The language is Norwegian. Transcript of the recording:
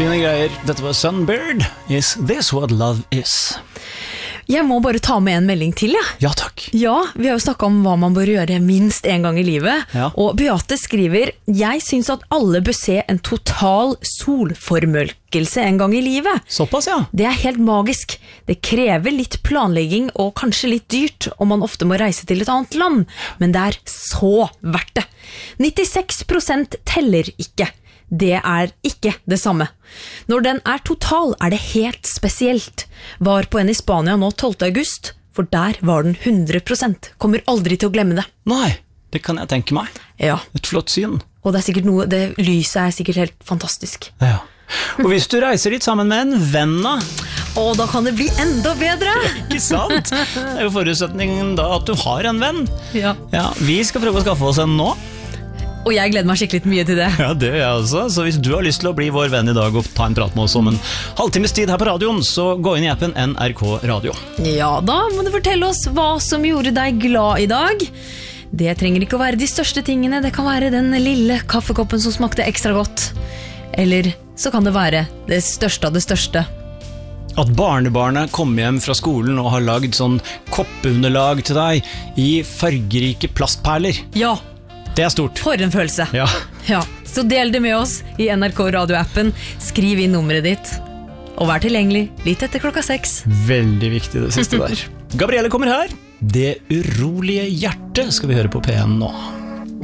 Fine greier. Dette var Sunbird. Is this what love is? Jeg må bare ta med en melding til, ja. Ja, takk. Ja, vi har jo snakket om hva man bør gjøre minst en gang i livet. Ja. Og Beate skriver, jeg synes at alle bør se en total solformørkelse en gang i livet. Såpass, ja. Det er helt magisk. Det krever litt planlegging og kanskje litt dyrt, om man ofte må reise til et annet land. Men det er så verdt det. 96% teller ikke. Det er ikke det samme. Når den er total, er det helt spesielt. Var på en i Spania nå 12. august, for der var den 100%. Kommer aldri til å glemme det. Nei, det kan jeg tenke meg. Ja, Et flott syn. og det er sikkert noe, det lyset er sikkert helt fantastisk. Ja. Og hvis du reiser dit sammen med en venn da, Og da kan det bli enda bedre! ikke sant? Det er jo forutsetningen da at du har en venn. Ja. Ja, vi skal prøve å skaffe oss en nå. Og jeg gleder meg skikkelig mye til det. Ja, det gjør jeg også. Så hvis du har lyst til å bli vår venn i dag og ta en prat med oss om en halvtimes tid her på radioen, så gå inn i appen NRK Radio. Ja, da må du fortelle oss hva som gjorde deg glad i dag. Det trenger ikke å være de største tingene, det kan være den lille kaffekoppen som smakte ekstra godt. Eller så kan det være det største av det største. At barnebarnet kommer hjem fra skolen og har lagd sånn koppunderlag til deg i fargerike plastperler. Ja, Det er stort. for en følelse. Ja. Ja, så del det med oss i NRK Radio-appen. Skriv inn nummeret ditt. Og vær tilgjengelig litt etter 6:00. Veldig viktig det siste der. Gabrielle kommer her. Det urolige hjertet skal vi høre på P1 nå.